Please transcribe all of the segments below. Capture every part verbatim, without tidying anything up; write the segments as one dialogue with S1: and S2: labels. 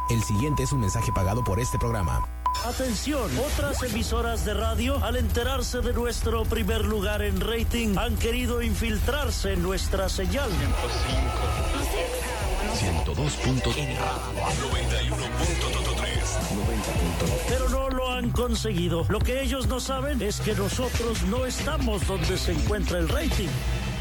S1: El siguiente es un mensaje pagado por este programa.
S2: Atención, otras emisoras de radio, al enterarse de nuestro primer lugar en rating, han querido infiltrarse en nuestra señal.
S1: ciento dos punto noventa y uno punto tres.
S2: Pero no lo han conseguido. Lo que ellos no saben es que nosotros no estamos donde se encuentra el rating.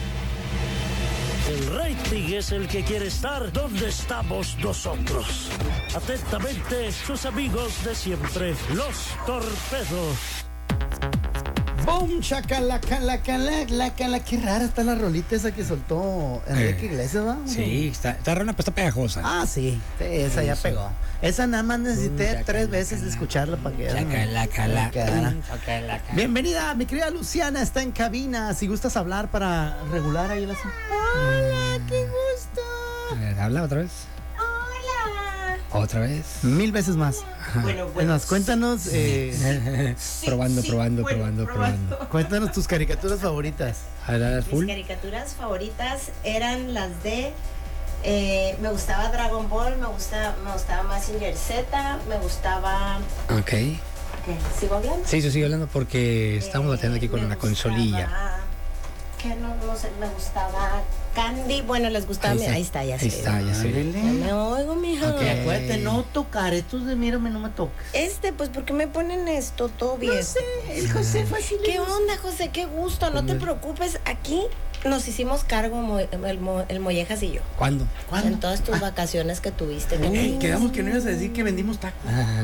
S2: El rating es el que quiere estar donde estamos nosotros. Atentamente, sus amigos de siempre, los Torpedos.
S3: ¡Bum! Chacalaca, la cala, la cala. Qué rara está la rolita esa que soltó Enrique eh, Iglesias, ¿va?
S4: Sí, está, está rara, pero está pegajosa.
S3: Ah, sí, sí esa ya pegó. Esa nada más necesité uh, tres veces de escucharla para que
S4: Chacalaca, la cala.
S3: Bienvenida, mi querida Luciana, está en cabina. Si gustas hablar para regular ahí la... Hola, qué gusto.
S4: A ver, habla otra vez.
S5: Hola.
S4: Otra vez.
S3: Mil veces más.
S5: Bueno, bueno.
S3: Nos cuéntanos. Eh,
S4: sí, probando, sí, probando, bueno, probando, probando, probando.
S3: Cuéntanos tus caricaturas favoritas.
S4: A ver, full.
S5: Mis caricaturas favoritas eran las de. Eh, me gustaba Dragon Ball, me gustaba, me gustaba Mazinger Z, me gustaba.
S4: Ok.
S5: ¿Qué? ¿Sigo hablando?
S4: Sí, yo sigo hablando porque eh, estamos batiendo aquí con una gustaba, consolilla.
S5: Que no, no sé, me gustaba Candy. Bueno, les gustaba. Ahí, mi, ahí está, ya sé.
S4: Ahí está, ya sé.
S5: No me oigo, mija.
S3: Okay. Acuérdate, no tocar. Estos de mírame, no me toques.
S5: Este, pues, ¿por qué me ponen esto todo bien?
S3: No sé, el José fácil.
S5: ¿Qué onda, José? Qué gusto. No te preocupes. Aquí nos hicimos cargo mo, el, mo, el Mollejas y yo.
S4: ¿Cuándo?
S5: ¿Cuándo? En todas tus ah. vacaciones que tuviste.
S3: Uy, quedamos que no ibas a decir que vendimos tacos.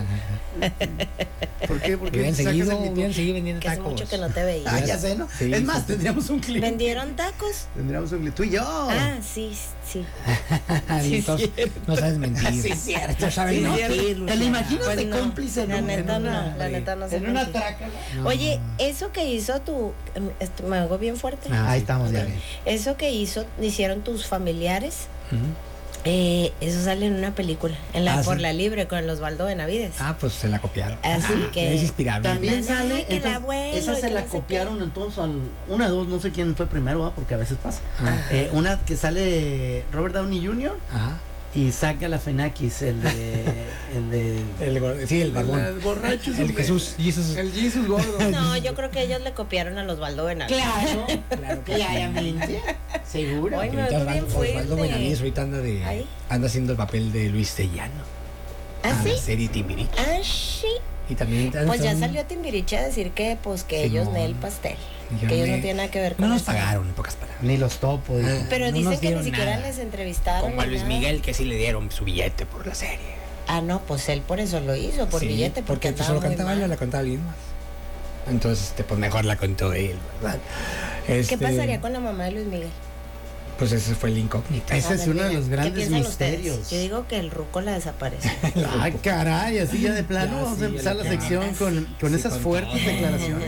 S3: ¿Por qué? Porque
S4: bien seguido, bien seguido vendiendo
S5: que
S4: tacos.
S5: Hace mucho que no te veía.
S3: Ah, ya sé, ¿no? Sí, es más, sí. Tendríamos un clip.
S5: ¿Vendieron tacos?
S3: Tendríamos un clip. Tú y yo.
S5: Ah, sí, sí.
S4: sí Entonces, no sabes mentir.
S3: Sí, cierto.
S4: No sabes
S3: sí,
S4: mentir.
S3: ¿Te lo imaginas
S5: pues
S3: de
S5: no,
S3: cómplice?
S5: La
S3: no,
S5: neta no,
S3: una,
S5: la neta no sé.
S3: En una traca.
S5: No. Oye, eso que hizo tu... Esto, ¿me hago bien fuerte?
S3: Ah, ahí estamos
S5: okay.
S3: ya bien.
S5: Eso que hizo, hicieron tus familiares...
S4: Uh-huh.
S5: Eh, eso sale en una película, en la
S4: ah,
S5: por
S4: sí.
S5: la libre con los Osvaldo Benavides.
S4: Ah, pues se la copiaron.
S5: Así
S4: ah,
S5: que
S4: es inspirable.
S3: También
S5: Ay,
S3: sale,
S5: que
S3: entonces,
S5: abuelo,
S3: esa se
S5: que
S3: la
S5: no
S3: copiaron entonces al una dos, no sé quién fue primero, ¿va? Porque a veces pasa.
S4: Ah.
S3: Eh, una que sale Robert Downey junior
S4: Ajá.
S3: y saca la Fenakis, el de el de
S4: el, sí, el barbón.
S3: El borracho,
S4: el Jesús, Jesus.
S3: El Jesus gordo.
S5: No, yo creo que ellos le copiaron a los Osvaldo Benavides.
S3: Claro, claro, claramente. Seguro.
S5: Hoy me veo bien fuerte.
S4: Osvaldo Benavides ahorita anda de ¿Ahí? anda haciendo el papel de Luis Tellano.
S5: ¿Ah, sí?
S4: La serie Timbiriche.
S5: Ah, sí.
S4: Y también
S5: pues ya salió a Timbiriche a decir que pues que sí, ellos no el pastel. Que me... ellos no tienen nada que ver con
S4: No nos
S5: eso.
S4: pagaron, en pocas palabras.
S3: Ni los topos.
S5: Ah, pero
S4: no
S5: dicen que ni siquiera
S4: nada.
S5: les entrevistaron.
S4: Como a Luis Miguel, que sí le dieron su billete por la serie.
S5: Ah, no, pues él por eso lo hizo, por
S4: sí,
S5: billete, porque,
S4: porque solo cantaba él o la contaba alguien más. Entonces, este, pues mejor la contó él, ¿verdad? Este,
S5: ¿Qué pasaría con la mamá de Luis Miguel?
S4: Pues ese fue el incógnito.
S3: Ese es uno de los grandes misterios.
S5: Ustedes? Yo digo que el ruco la desapareció.
S3: Ay, caray, así ya de plano ya, vamos sí, a empezar la sección ah, con, con sí, esas con fuertes todo. Declaraciones.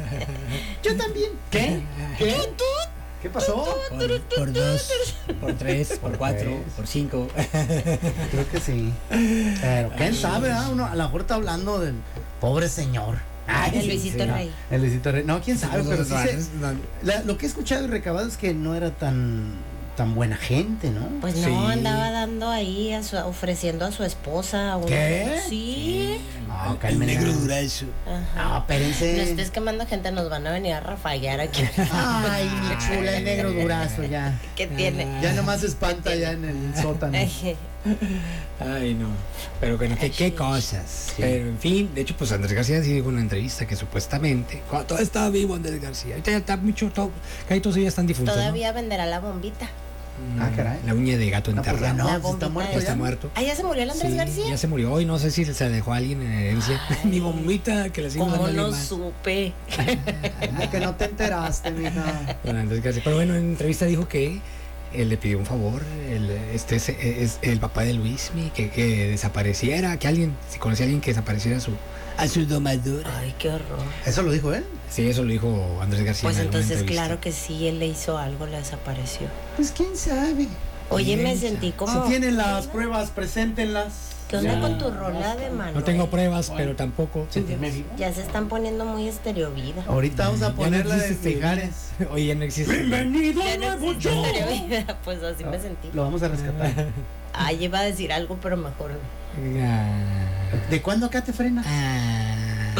S3: Yo también. ¿Qué? ¿Qué? ¿Tú? ¿Qué pasó?
S4: Por, por dos, por tres, por, por cuatro, tres. Por cinco.
S3: Creo que sí. Pero quién sabe, ¿eh? Uno a lo mejor está hablando del pobre señor.
S5: Ay, el Luisito
S3: sí,
S5: Rey.
S3: El Luisito Rey. No, quién sabe, pero sí se,
S4: no.
S3: la, lo que he escuchado y recabado es que no era tan tan buena gente, ¿no?
S5: Pues no, sí. Andaba dando ahí, a su, ofreciendo a su esposa. Una...
S3: ¿Qué?
S5: Sí.
S3: No,
S4: el negro durazo.
S3: No, espérense.
S5: No estés quemando gente, nos van a venir a rafallar aquí.
S3: Ay, mi chula, el negro durazo ya.
S5: ¿Qué tiene?
S3: Ya nomás espanta ya en el sótano.
S4: Ay, no. Pero bueno, ¿qué, qué cosas? Sí. Pero en fin, de hecho, pues Andrés García sí dijo en una entrevista que supuestamente, cuando todavía estaba vivo Andrés García, ahorita ya está mucho, todo, que ahí todos ya están difuntos.
S5: Todavía
S4: ¿no?
S5: venderá la bombita.
S3: Ah, caray.
S4: La uña de gato enterrada.
S3: No,
S5: no,
S3: está muerto.
S4: Ya está muerto.
S5: Ah, ya se murió el Andrés
S4: sí,
S5: García.
S4: Ya se murió hoy, no sé si se la dejó a alguien en herencia. Mi bombita que le sigo
S5: dando. ¿Cómo no
S4: más.
S5: supe?
S3: Como que no te enteraste, mija.
S4: Bueno, Andrés García. Pero bueno, en entrevista dijo que él le pidió un favor, el, este es, es el papá de Luismi, que, que desapareciera, que alguien, si conocía a alguien que desapareciera a su, a su domadora.
S5: Ay, qué horror.
S3: ¿Eso lo dijo él?
S4: Sí, eso lo dijo Andrés García.
S5: Pues entonces claro que sí, él le hizo algo, le desapareció.
S3: Pues quién sabe.
S5: Oye, me sentí como...
S3: Si tienen las pruebas, preséntenlas.
S5: ¿Qué onda
S4: ya,
S5: con tu rola de Manuel?
S4: No tengo pruebas, bueno, pero tampoco...
S5: Ya se están poniendo muy estereovida.
S3: Ahorita vamos a ponerla no de Fijares.
S4: Oye, ya no existe.
S3: ¡Bienvenido
S5: ya no
S3: nuevo yo!
S5: Pues así no, me sentí.
S3: Lo vamos a rescatar.
S5: Ay, iba a decir algo, pero mejor...
S4: Ah.
S3: ¿De cuándo acá te frena?
S4: Ah.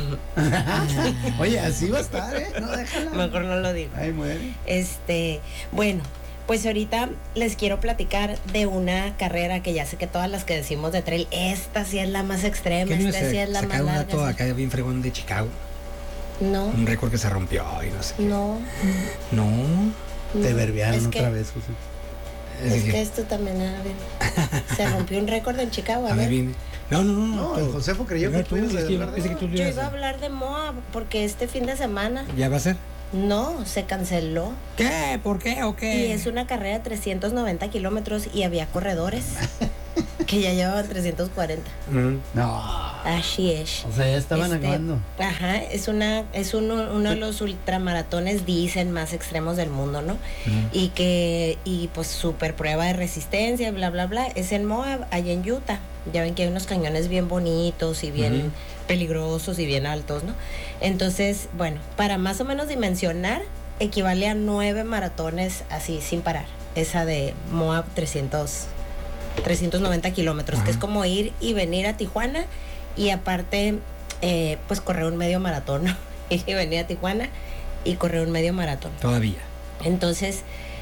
S3: Oye, así va a estar, ¿eh? No, déjala.
S5: Mejor no lo digo.
S3: Ay, muere.
S5: Este, bueno, pues ahorita les quiero platicar de una carrera que ya sé que todas las que decimos de trail, esta sí es la más extrema,
S4: ¿Qué no
S5: esta sí es la más
S4: sacaron un
S5: larga.
S4: dato
S5: sí.
S4: acá bien fregón de Chicago?
S5: No,
S4: Un récord que se rompió y no sé qué.
S5: no.
S4: No.
S3: Te
S5: no.
S3: verbiaron
S5: Es
S3: otra
S5: que-
S3: vez, José.
S4: Es
S5: Es
S4: que-
S5: que esto también, a ver, se rompió un récord en Chicago, a,
S4: a ver,
S5: ver.
S4: viene. No, no, no.
S3: No,
S4: tú.
S3: el Josefo creyó
S4: Primero
S3: que
S4: tú,
S3: tú ibas a
S4: es que yo
S3: hablar de-
S4: pensé que tú lo
S5: Yo
S4: ibas
S5: iba a
S4: a-
S5: hablar de Moab porque este fin de semana,
S4: ¿Ya va a ser?
S5: no, se canceló.
S4: ¿Qué? ¿Por qué? ¿O qué?
S5: Y es una carrera de trescientos noventa kilómetros y había corredores que ya llevaban trescientos cuarenta.
S4: Mm.
S3: No.
S5: Así es.
S3: O sea, ya estaban
S5: Este,
S3: acabando.
S5: Ajá, es una es uno, uno de los ultramaratones, dicen, más extremos del mundo, ¿no?
S4: Mm.
S5: Y que, y pues super prueba de resistencia, bla, bla, bla. Es en Moab, allá en Utah. Ya ven que hay unos cañones bien bonitos y bien
S4: Ujú.
S5: peligrosos y bien altos, ¿no? Entonces, bueno, para más o menos dimensionar, equivale a nueve maratones así, sin parar. Esa de Moab trescientos, trescientos noventa kilómetros, que es como ir y venir a Tijuana y aparte, eh, pues correr un medio maratón, ¿no? Ir y venir a Tijuana y correr un medio maratón.
S4: Todavía.
S5: Entonces,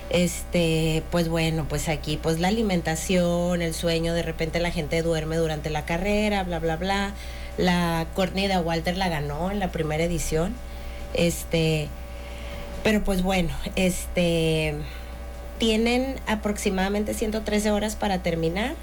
S5: este, pues bueno, pues aquí pues la alimentación, el sueño, de repente la gente duerme durante la carrera, bla, bla, bla. La Courtney Dauwalter la ganó en la primera edición. Este, pero pues bueno, este, tienen aproximadamente ciento trece horas para terminar.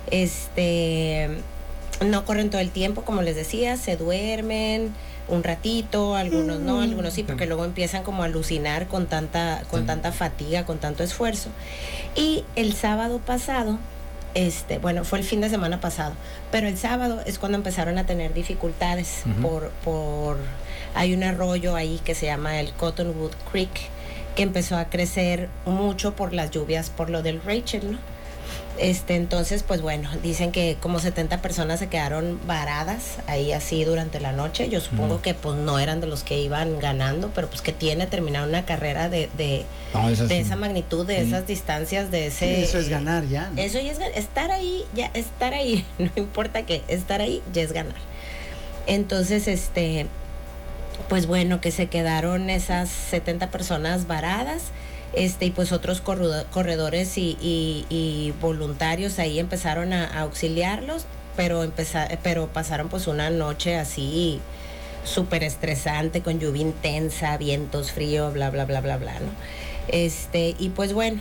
S5: Este, no corren todo el tiempo, como les decía, se duermen un ratito, algunos no, algunos sí, porque luego empiezan como a alucinar con tanta, con tanta fatiga, con tanto esfuerzo. Y el sábado pasado, este, bueno, fue el fin de semana pasado, pero el sábado es cuando empezaron a tener dificultades
S4: Ujú.
S5: por, por, hay un arroyo ahí que se llama el Cottonwood Creek, que empezó a crecer mucho por las lluvias, por lo del Rachel, ¿no? Este, entonces, pues bueno, dicen que como setenta personas se quedaron varadas ahí así durante la noche. Yo supongo
S4: Mm.
S5: que pues no eran de los que iban ganando, pero pues que tiene terminar una carrera de, de,
S4: No, eso
S5: de
S4: sí.
S5: esa magnitud, de
S4: Mm.
S5: esas distancias, de
S3: Sí,
S5: ese...
S3: eso es ganar ya, ¿no?
S5: Eso ya es gan- estar ahí, ya estar ahí, no importa qué, estar ahí ya es ganar. Entonces, este, pues bueno, que se quedaron esas setenta personas varadas, este, y pues otros corrudo- corredores y, y- y voluntarios ahí empezaron a, a auxiliarlos, pero empeza- pero pasaron pues una noche así súper estresante, con lluvia intensa, vientos, frío, bla, bla, bla, bla, bla, ¿no? Este, y pues bueno,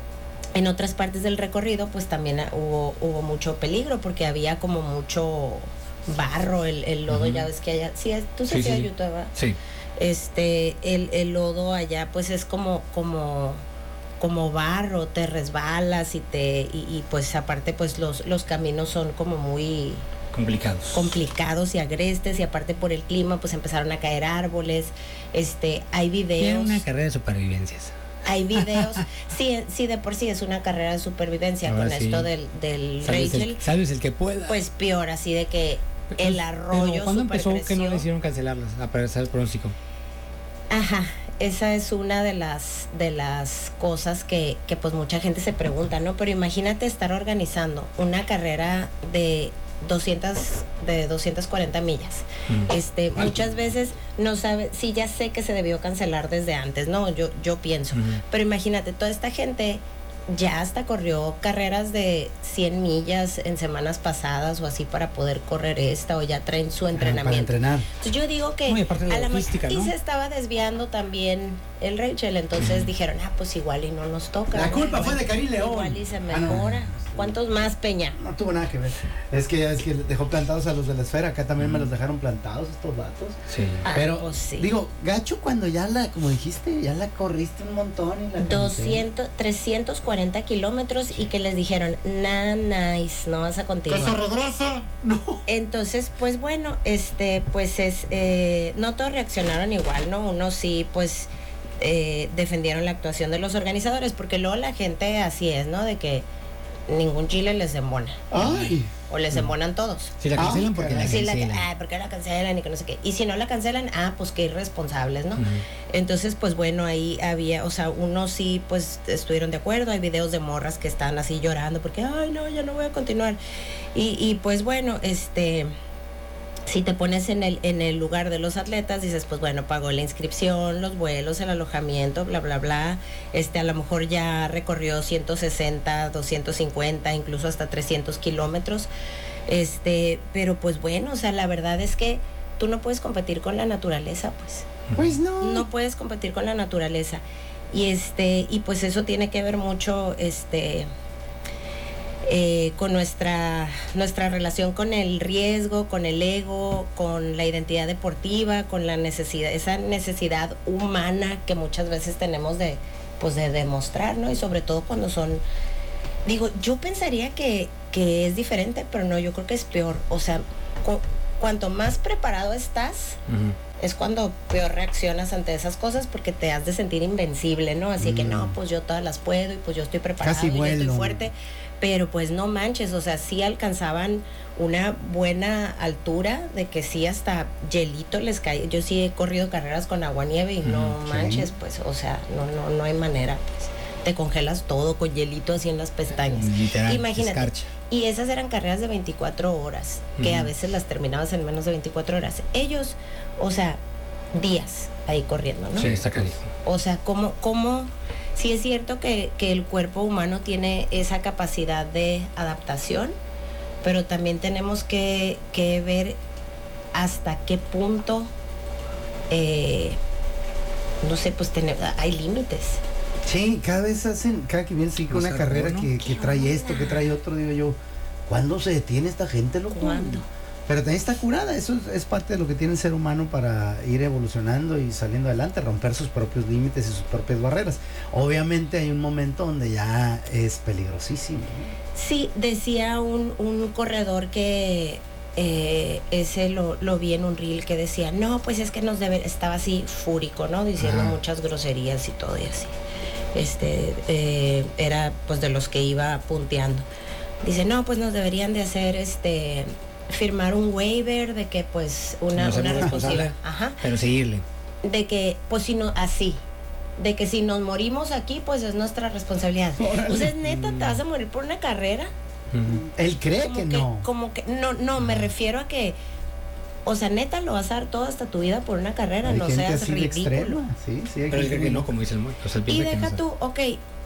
S5: en otras partes del recorrido pues también ah, hubo, hubo mucho peligro porque había como mucho barro, el, el lodo,
S4: Ujú.
S5: ya ves que allá, sí, tú
S4: Sí,
S5: sabes
S4: sí,
S5: a
S4: sí.
S5: YouTube, ¿verdad?
S4: Sí.
S5: Este, el, el lodo allá pues es como, como, como barro, te resbalas y te, y, y pues aparte pues los, los caminos son como muy
S4: Complicados.
S5: complicados y agrestes, y aparte por el clima pues empezaron a caer árboles, este, hay
S4: Tiene
S5: videos.
S4: una carrera de supervivencias.
S5: Hay videos, sí, sí, de por sí es una carrera de supervivencia.
S4: Ahora
S5: con
S4: sí.
S5: esto del, del
S4: Sabes
S5: Rachel,
S4: el, sabes el que pueda.
S5: pues peor, así de que el
S4: Pero,
S5: arroyo
S4: ¿cuándo empezó que no
S5: supercreció.
S4: le hicieron cancelarlas? A pesar del pronóstico.
S5: Ajá, esa es una de las de las cosas que, que pues mucha gente se pregunta, ¿no? Pero imagínate estar organizando una carrera de doscientas de doscientas cuarenta millas.
S4: Mm.
S5: Este,
S4: Alto.
S5: muchas veces no sabe, sí, ya sé que se debió cancelar desde antes, ¿no? Yo yo pienso,
S4: Ujú.
S5: pero imagínate, toda esta gente ya hasta corrió carreras de cien millas en semanas pasadas o así para poder correr esta, o ya traen su
S3: Para
S5: entrenamiento.
S3: entrenar.
S5: Entonces yo digo que
S4: No, y aparte de
S5: a la mo-
S4: logística,
S5: y
S4: ¿no?
S5: se estaba desviando también el Rachel, entonces dijeron, ah, pues igual y no nos toca.
S3: La
S5: ¿no?
S3: culpa fue
S5: Igual-
S3: de Karim León.
S5: Igual y se
S3: Ah, no.
S5: mejora. ¿Cuántos más, Peña?
S3: No tuvo nada que ver. Es que es que dejó plantados a los de la esfera. Acá también me los dejaron plantados estos vatos.
S4: Sí.
S5: Ah,
S3: Pero,
S5: pues sí.
S3: digo, gacho cuando ya la, como dijiste, ya la corriste un montón y la
S5: doscientos, trescientos cuarenta kilómetros y que les dijeron, nah, nice, no vas a continuar.
S3: regrese. No.
S5: Entonces, pues bueno, este, pues es, eh, no todos reaccionaron igual, ¿no? Unos sí, pues, eh, defendieron la actuación de los organizadores, porque luego la gente así es, ¿no? De que, ningún chile les embona.
S3: Ay.
S5: O les embonan todos.
S4: Si la cancelan, porque la
S5: Sí, la,
S4: cancelan.
S5: ah, ¿por qué la cancelan? Y que no sé qué. Y si no la cancelan, ah, pues qué irresponsables, ¿no?
S4: Ujú.
S5: Entonces, pues bueno, ahí había, o sea, unos sí, pues estuvieron de acuerdo. Hay videos de morras que están así llorando porque, ay, no, ya no voy a continuar. Y, y pues bueno, este... si te pones en el en el lugar de los atletas, dices, pues bueno, pagó la inscripción, los vuelos, el alojamiento, bla, bla, bla. Este, a lo mejor ya recorrió ciento sesenta, doscientos cincuenta, incluso hasta trescientos kilómetros. Este, pero pues bueno, o sea, la verdad es que tú no puedes competir con la naturaleza, pues.
S3: Pues no.
S5: No puedes competir con la naturaleza. Y este, y pues eso tiene que ver mucho, este... Eh, con nuestra nuestra relación con el riesgo, con el ego, con la identidad deportiva, con la necesidad, esa necesidad humana que muchas veces tenemos de, pues de demostrar, ¿no? Y sobre todo cuando son, digo, yo pensaría que, que es diferente, pero no, yo creo que es peor. O sea, cu- cuanto más preparado estás,
S4: Ujú.
S5: es cuando peor reaccionas ante esas cosas porque te has de sentir invencible, ¿no? Así que no, pues yo todas las puedo y pues yo estoy preparado
S3: Casi
S5: y yo estoy
S3: vuelo.
S5: fuerte. Pero pues no manches, o sea, sí alcanzaban una buena altura de que sí hasta hielito les cae. Yo sí he corrido carreras con agua nieve y no
S3: sí.
S5: manches, pues, o sea, no, no, no hay manera, pues. Te congelas todo con hielito así en las pestañas.
S4: Literal,
S5: Imagínate.
S4: escarcha.
S5: Y esas eran carreras de veinticuatro horas, que
S4: Ujú.
S5: a veces las terminabas en menos de veinticuatro horas. Ellos, o sea, días ahí corriendo, ¿no?
S4: Sí, está canijo.
S5: O sea, ¿cómo, cómo? Sí es cierto que, que el cuerpo humano tiene esa capacidad de adaptación, pero también tenemos que, que ver hasta qué punto, eh, no sé, pues tener, hay límites.
S3: Sí, cada vez hacen, cada que viene sí con
S4: Los
S3: una carrera
S4: carbono.
S3: que, que trae esto, que trae otro, digo yo, ¿cuándo se detiene esta gente, loco?
S5: ¿Cuándo?
S3: Pero también está curada, eso es, es parte de lo que tiene el ser humano para ir evolucionando y saliendo adelante, romper sus propios límites y sus propias barreras. Obviamente hay un momento donde ya es peligrosísimo, ¿no?
S5: Sí, decía un, un corredor que eh, ese lo, lo vi en un reel que decía, no, pues es que nos debe, estaba así fúrico, ¿no? Diciendo
S3: Ajá.
S5: muchas groserías y todo y así. Este, eh, era pues de los que iba punteando. Dice, no, pues nos deberían de hacer este firmar un waiver de que pues una,
S4: No ser
S5: una
S4: muy responsable,
S5: responsabilidad. Ajá.
S4: pero seguirle.
S5: De que, pues si no, así. De que si nos morimos aquí, pues es nuestra responsabilidad. O sea, es neta, te vas a morir por una carrera.
S4: Ujú.
S3: Él cree
S5: Como
S3: que, no.
S5: Como que, no, no, me refiero a que, o sea, neta, lo vas a dar todo hasta tu vida por una carrera,
S3: Hay
S5: no
S3: gente
S5: seas
S3: así de
S5: ridículo.
S3: extrema, sí, sí, hay
S4: Pero él
S3: gente
S4: cree que no, como dice el muy. O sea, él
S5: Y
S4: piensa que
S5: deja
S4: no
S5: tú, ok,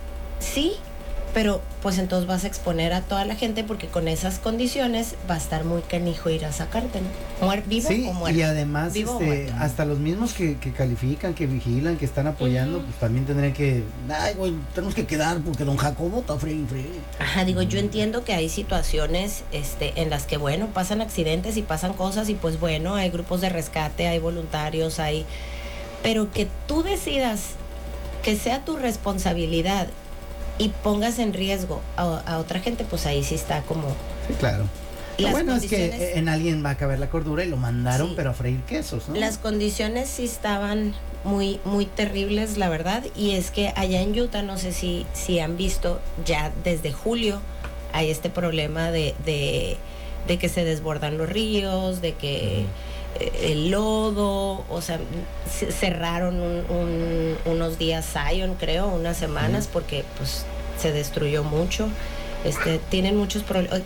S5: sí, pero pues entonces vas a exponer a toda la gente porque con esas condiciones va a estar muy canijo ir a sacarte, ¿no? Muer, vivo
S3: Sí,
S5: o muerto.
S3: y además
S5: Vivo o
S3: este,
S5: muerto.
S3: hasta los mismos que, que califican, que vigilan, que están apoyando,
S5: Ujú.
S3: pues también tendrían que, ay, güey, tenemos que quedar porque don Jacobo está free, free.
S5: Ajá, digo, yo entiendo que hay situaciones este, en las que, bueno, pasan accidentes y pasan cosas y pues bueno, hay grupos de rescate, hay voluntarios, hay... Pero que tú decidas que sea tu responsabilidad y pongas en riesgo a, a otra gente, pues ahí sí está como...
S3: Sí, claro. Lo
S5: Las
S3: bueno es que
S5: condiciones-
S3: en alguien va a caber la cordura y lo mandaron,
S5: Sí.
S3: pero a freír quesos, ¿no?
S5: Las condiciones sí estaban muy, muy terribles, la verdad, y es que allá en Utah, no sé si, si han visto, ya desde julio hay este problema de, de, de que se desbordan los ríos, de que eh, el lodo, o sea, c- cerraron un- un- unos días Zion, creo, unas semanas, porque pues se destruyó mucho, este, tienen muchos problemas.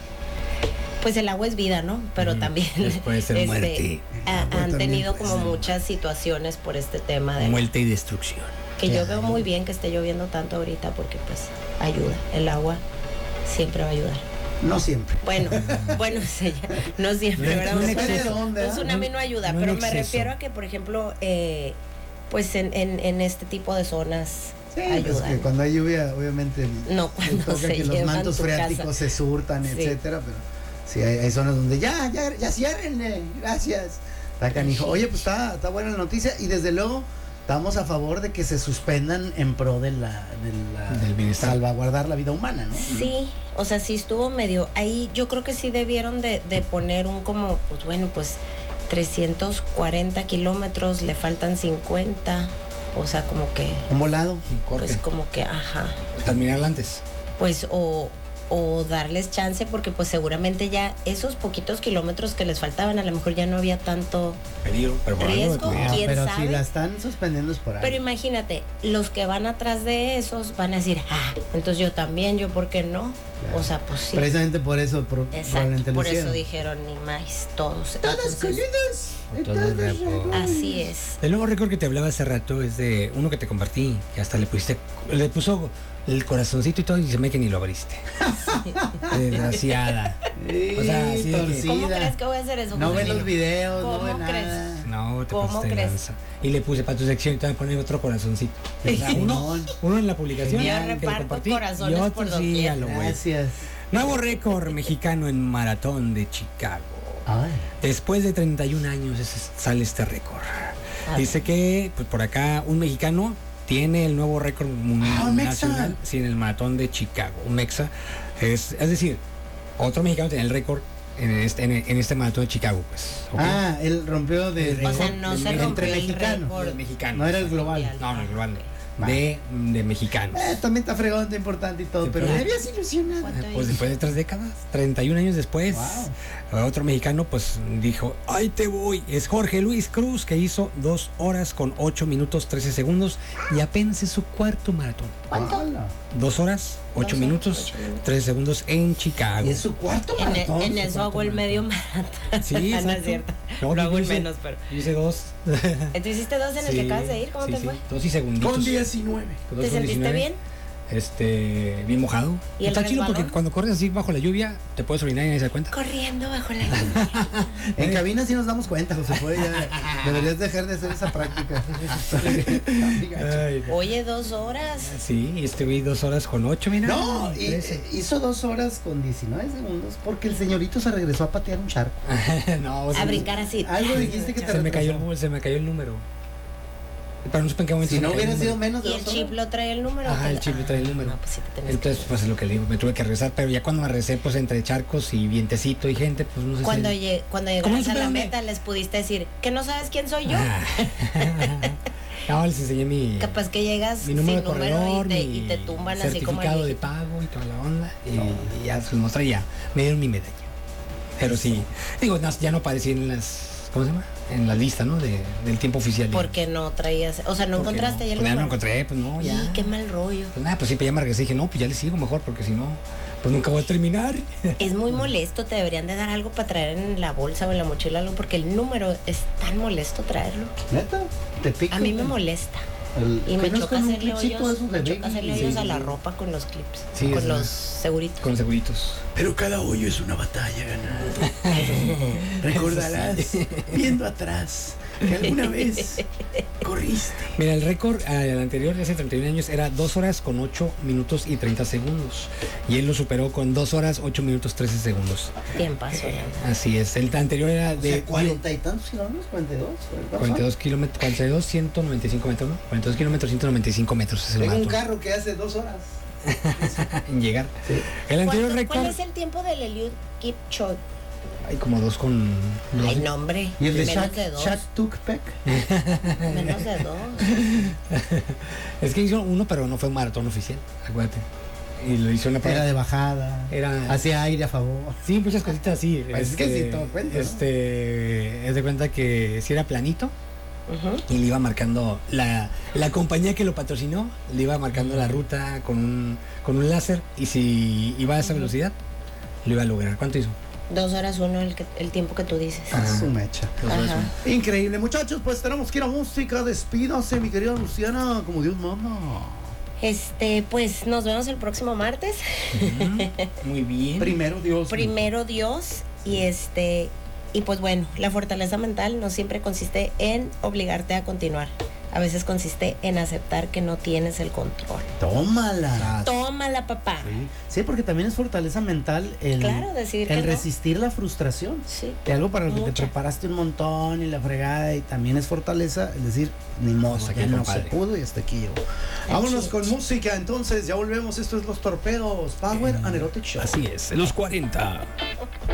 S5: Pues el agua es vida, ¿no? Pero
S4: Ujú.
S5: también
S4: Puede ser
S5: este,
S4: muerte.
S5: ha-
S3: agua
S5: han
S3: también
S5: tenido
S3: puede
S5: como
S3: ser.
S5: muchas situaciones por este tema de
S4: Muerte y destrucción.
S5: que yo
S3: Claro.
S5: veo muy bien que esté lloviendo tanto ahorita porque pues ayuda, el agua siempre va a ayudar.
S3: No siempre.
S5: Bueno, bueno, sí, no siempre,
S4: No,
S5: ¿verdad?
S4: no
S5: Un
S4: en
S5: tsunami-
S3: exceso,
S5: un
S3: ¿verdad?
S5: tsunami no ayuda,
S4: No en
S5: pero me
S4: exceso.
S5: refiero a que, por ejemplo, eh, pues en, en, en este tipo de zonas
S3: Sí, pues
S5: ayudan.
S3: que cuando hay lluvia, obviamente,
S5: No,
S3: le
S5: cuando
S3: toca
S5: se
S3: que los
S5: llevan
S3: mantos
S5: tu
S3: freáticos
S5: casa.
S3: se surtan,
S5: Sí.
S3: etcétera, pero sí, hay, hay zonas donde ya, ya, ya ciérrenle, gracias. Está canijo. Oye, pues está, está buena la noticia y desde luego estamos a favor de que se suspendan en pro de la, de la
S4: Del bienestar.
S3: salvaguardar la vida humana, ¿no?
S5: Sí, o sea, sí estuvo medio. Ahí yo creo que sí debieron de, de poner un como, pues bueno, pues trescientos cuarenta kilómetros, le faltan cincuenta. O sea, como que,
S3: Un volado.
S4: Un corte.
S5: pues como que, ajá.
S4: Terminar antes.
S5: Pues o, o darles chance, porque pues seguramente ya esos poquitos kilómetros que les faltaban, a lo mejor ya no había tanto
S4: Peligro, pero por algo
S5: riesgo,
S4: detuvieron.
S3: No,
S5: quién
S3: pero
S5: sabe.
S3: si la están suspendiendo es por ahí.
S5: Pero imagínate, los que van atrás de esos van a decir, ah, entonces yo también, yo por qué no.
S3: Claro.
S5: O sea, pues sí.
S3: Precisamente por eso, por,
S5: Exacto,
S3: probablemente lo
S5: por eso
S3: hicieron.
S5: dijeron ni más, todos.
S3: Todas
S5: Entonces,
S3: collidas. y
S4: Todas
S3: todas
S4: repo-
S3: regadas.
S5: así es.
S4: El nuevo récord que te hablaba hace rato es de uno que te compartí, que hasta le pusiste, le puso el corazoncito y todo y se me que ni lo abriste. Desgraciada.
S3: Sí,
S4: O sea, así de que-
S3: torcida.
S5: ¿Cómo crees que voy a hacer eso?
S3: No
S5: José
S3: ve
S5: Emilio?
S3: los videos, no
S5: ¿Cómo
S3: ve
S5: crees?
S3: nada.
S4: No, te
S5: ¿Cómo
S4: pasaste de
S5: crees?
S4: lanza. Y le puse para tu sección y te voy a poner otro corazoncito. O sea, uno, uno en la publicación.
S5: Yo
S4: que le
S5: reparto
S4: compartí,
S5: corazones
S4: y otro
S5: por
S4: sí,
S5: doquier.
S4: a lo güey.
S3: Gracias.
S4: Nuevo récord mexicano en maratón de Chicago.
S3: Ay.
S4: Después de treinta y un años es- sale este récord.
S5: Ah.
S4: Dice que pues, por acá un mexicano tiene el nuevo récord mundial
S3: Ah, un mexa.
S4: nacional sí, en el maratón de Chicago. Un mexa. Es, es decir, otro mexicano tiene el récord en este, en, en este maratón de Chicago. Pues, ¿ok?
S3: Ah, él rompió de.
S5: O sea,
S3: récord
S5: no
S3: de-
S5: se
S3: entre
S5: rompió el
S3: mexicanos.
S5: récord.
S4: Del mexicano.
S3: No era el global.
S4: No, no, el global.
S3: Va.
S4: De, de mexicanos.
S3: Eh, también está fregón, está importante y todo,
S4: Sí,
S3: pero
S4: pero-
S3: me habías ilusionado.
S5: ¿Cuánto
S4: Pues
S5: hizo?
S4: después de tres décadas, treinta y un años después,
S3: Wow.
S4: otro mexicano pues dijo, ahí te voy. Es Jorge Luis Cruz, que hizo dos horas con ocho minutos trece segundos y apenas es su cuarto maratón.
S5: ¿Cuánto?
S3: Hola.
S4: Dos horas, ocho
S5: Dos horas,
S4: minutos,
S5: ocho minutos.
S4: trece segundos en Chicago.
S3: Y es su cuarto
S5: En,
S3: maratón.
S5: en
S3: su
S5: eso
S3: cuarto
S5: hago el
S3: maratón.
S5: medio maratón.
S4: Sí,
S5: No, no
S4: exacto.
S5: es cierto.
S4: No,
S5: Lo
S4: yo
S5: hago el
S4: hice-
S5: menos, pero.
S4: yo hice dos.
S5: ¿Tú hiciste dos en el que acabas de ir? ¿Cómo
S4: sí,
S5: te
S4: sí,
S5: fue?
S4: Dos y segunditos.
S3: Con diecinueve.
S4: Dos
S5: ¿Te
S4: con
S5: sentiste
S4: diecinueve.
S5: bien?
S4: Este, bien mojado.
S5: ¿Y el
S4: Está chido
S5: resbalón?
S4: porque cuando corres así bajo la lluvia, te puedes orinar y nadie se da cuenta.
S5: Corriendo bajo la lluvia.
S3: En cabina sí nos damos cuenta, José. Fue ya. Deberías dejar de hacer esa práctica.
S4: Ay, no.
S5: Oye, dos horas.
S4: Sí, y estuve dos horas con ocho, mira.
S3: No, y-
S4: trece.
S3: hizo dos horas con diecinueve segundos porque el señorito se regresó a patear un charco.
S4: no, o sea,
S5: A brincar así.
S3: Algo dijiste que te
S4: se me cayó
S3: retrasó.
S4: el, se me cayó el número. Pero no supe en qué momento.
S3: Si
S4: se me
S3: no
S4: cayó el
S3: hubiera sido
S4: número.
S3: menos de
S5: ¿Y el
S3: dos
S5: chip
S3: horas.
S5: lo trae el número?
S4: Ajá,
S5: ¿O te-
S4: el chip lo trae el número.
S5: No, pues sí te tenés
S4: Entonces, pues es lo que le digo, me tuve que regresar, pero ya cuando me regresé, pues entre charcos y vientecito y gente, pues no sé
S5: Cuando,
S4: si...
S5: lle- cuando
S4: ¿Cómo
S5: llegaras
S4: supe
S5: a la
S4: dónde?
S5: meta les pudiste decir que no sabes quién soy yo.
S4: Ah. No, les enseñé mi,
S5: Capaz que llegas
S4: mi número
S5: sin
S4: de
S5: número
S4: corredor,
S5: y te,
S4: mi
S5: y te tumban así como el
S4: certificado de
S5: viejito.
S4: pago y toda la onda, y, y ya se los mostré y ya, me dieron mi medalla. Pero sí, digo, no, ya no aparecí en las, ¿cómo se llama? En la lista, ¿no? De, del tiempo oficial. digamos.
S5: Porque no traías, o sea, no
S4: Porque
S5: encontraste
S4: no,
S5: ya el
S4: pues ya no
S5: número.
S4: encontré, pues no, ya.
S5: Y qué mal rollo.
S4: Pues nada, pues sí, pues ya me regresé y dije, no, pues ya le sigo mejor, porque si no, pues nunca voy a terminar.
S5: Es muy molesto, te deberían de dar algo para traer en la bolsa o en la mochila algo, porque el número es tan molesto traerlo.
S3: ¿Neta? ¿Te pica?
S5: A mí me molesta.
S3: El-
S5: Y me
S3: ¿qué no es
S5: choca
S3: con un
S5: hacerle
S3: clipcito
S5: hoyos,
S3: esos de
S5: me choca
S3: baby?
S5: hacerle
S4: Sí,
S5: hoyos
S4: sí,
S5: a la
S4: sí.
S5: ropa con los clips,
S4: Sí,
S5: con
S4: es
S5: los
S4: una-
S5: seguritos.
S4: Con seguritos.
S3: Pero cada hoyo es una batalla ganada. Recordarás, viendo atrás, que alguna vez corriste.
S4: Mira, el récord al anterior de hace treinta y un años era dos horas con ocho minutos y treinta segundos. Y él lo superó con dos horas, ocho minutos, trece segundos.
S5: Tiempazo, ya.
S4: Así es. El anterior era
S3: O
S4: de
S3: sea, cuarenta y tantos kilómetros, cuarenta y dos.
S4: cuarenta y dos kilómetros, cuarenta y dos, ciento noventa y cinco metros, ¿no? cuarenta y dos kilómetros, ciento noventa y cinco metros es el
S3: Tengo un
S4: maratón.
S3: carro que hace dos horas.
S4: En llegar. El anterior
S5: ¿Cuánto- ¿Cuál
S4: récord,
S5: es el tiempo del Eliud Kipchoge?
S4: hay como dos con... dos-
S5: Ay, no, hombre.
S3: ¿Y el de
S5: menos
S3: Shaq,
S5: de dos.
S3: Shaq Tukpek?
S5: Menos de dos.
S4: Es que hizo uno, pero no fue un maratón oficial, acuérdate. Y lo hizo en la
S3: Era de bajada.
S4: Era-
S3: Hacía aire a favor.
S4: Sí, muchas cositas así.
S3: Pues es que sí, todo cuenta, ¿no?
S4: Este, es de cuenta que si era planito
S5: Ujú.
S4: y le iba marcando la, la compañía que lo patrocinó, le iba marcando la ruta con un, con un láser y si iba a esa velocidad, lo iba a lograr. ¿Cuánto hizo?
S5: Dos horas uno, el, que- el tiempo que tú dices.
S3: A su mecha.
S4: Dos horas
S5: Ajá.
S4: uno.
S3: Increíble, muchachos, pues tenemos que ir a música. Despídase, mi querida Luciana, como Dios manda.
S5: Este, pues nos vemos el próximo martes.
S4: Ujú, muy bien.
S3: Primero Dios.
S5: Primero Dios y este y pues bueno, la fortaleza mental no siempre consiste en obligarte a continuar. A veces consiste en aceptar que no tienes el control.
S3: Tómala.
S5: Tómala, papá.
S3: Sí, porque también es fortaleza mental el,
S5: Claro, decidir
S3: el
S5: que no.
S3: resistir la frustración.
S5: Sí.
S3: De algo para lo que te
S5: Mucha.
S3: preparaste un montón y la fregada, y también es fortaleza, es decir, ni modo,
S4: Hasta aquí,
S3: ya no
S4: compadre.
S3: se pudo y hasta aquí llegó.
S5: Así
S3: Vámonos
S5: es.
S3: con música, entonces, ya volvemos. Esto es Los Torpedos, Power and Erotic Show.
S1: Así es, los cuarenta.